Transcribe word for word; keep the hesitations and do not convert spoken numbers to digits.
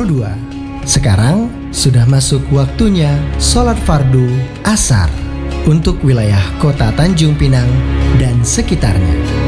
dua. Sekarang sudah masuk waktunya sholat fardu asar untuk wilayah kota Tanjung Pinang dan sekitarnya.